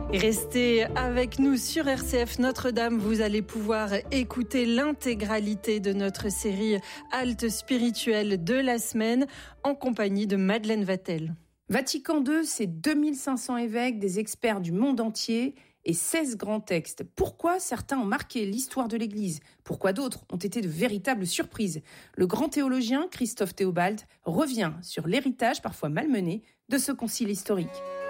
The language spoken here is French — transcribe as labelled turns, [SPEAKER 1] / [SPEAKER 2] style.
[SPEAKER 1] Restez avec nous sur RCF Notre-Dame. Vous allez pouvoir écouter l'intégralité de notre série Halte spirituelle de la semaine en compagnie de Madeleine Vatel.
[SPEAKER 2] Vatican II, c'est 2500 évêques, des experts du monde entier et 16 grands textes. Pourquoi certains ont marqué l'histoire de l'Église ? Pourquoi d'autres ont été de véritables surprises ? Le grand théologien Christophe Théobald revient sur l'héritage parfois malmené de ce concile historique.